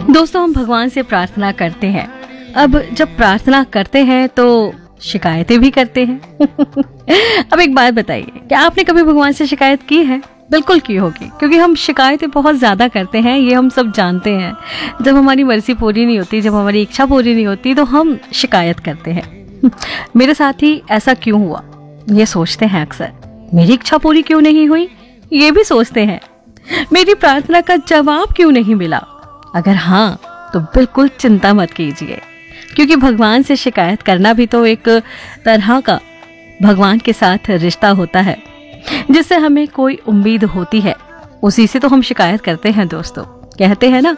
दोस्तों, हम भगवान से प्रार्थना करते हैं। अब जब प्रार्थना करते हैं तो शिकायतें भी करते हैं। अब एक बात बताइए, क्या आपने कभी भगवान से शिकायत की है? बिल्कुल की होगी, क्योंकि हम शिकायतें बहुत ज़्यादा करते हैं, ये हम सब जानते हैं। जब हमारी मर्जी पूरी नहीं होती, जब हमारी इच्छा पूरी नहीं होती, तो हम शिकायत करते हैं। मेरे साथ ही ऐसा क्यों हुआ, ये सोचते हैं अक्सर। मेरी इच्छा पूरी क्यों नहीं हुई, ये भी सोचते हैं। मेरी प्रार्थना का जवाब क्यों नहीं मिला? अगर हाँ, तो बिल्कुल चिंता मत कीजिए, क्योंकि भगवान से शिकायत करना भी तो एक तरह का भगवान के साथ रिश्ता होता है, जिससे हमें कोई उम्मीद होती है, उसी से तो हम शिकायत करते हैं। दोस्तों, कहते हैं ना।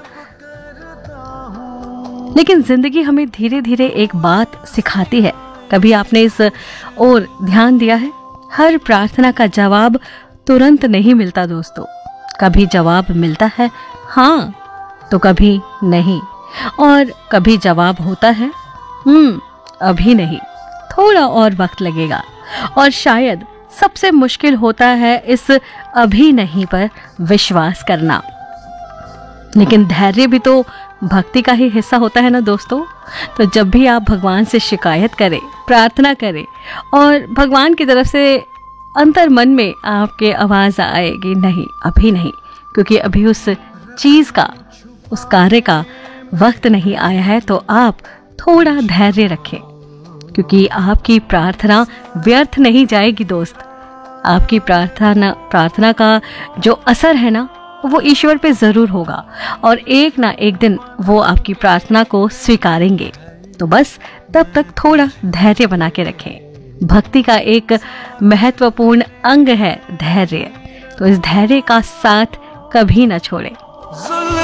लेकिन जिंदगी हमें धीरे धीरे एक बात सिखाती है। कभी आपने इस ओर ध्यान दिया है? हर प्रार्थना का जवाब तुरंत नहीं मिलता दोस्तों। कभी जवाब मिलता है हाँ, तो कभी नहीं, और कभी जवाब होता है अभी नहीं, थोड़ा और वक्त लगेगा। और शायद सबसे मुश्किल होता है इस अभी नहीं पर विश्वास करना। लेकिन धैर्य भी तो भक्ति का ही हिस्सा होता है ना दोस्तों। तो जब भी आप भगवान से शिकायत करें, प्रार्थना करें, और भगवान की तरफ से अंतर मन में आपके आवाज आएगी नहीं, अभी नहीं, क्योंकि अभी उस चीज का, उस कार्य का वक्त नहीं आया है, तो आप थोड़ा धैर्य रखें, क्योंकि आपकी प्रार्थना व्यर्थ नहीं जाएगी दोस्त। आपकी प्रार्थना का जो असर है ना, वो ईश्वर पे जरूर होगा, और एक ना एक दिन वो आपकी प्रार्थना को स्वीकारेंगे। तो बस तब तक थोड़ा धैर्य बना के रखें। भक्ति का एक महत्वपूर्ण अंग है धैर्य, तो इस धैर्य का साथ कभी ना छोड़ें।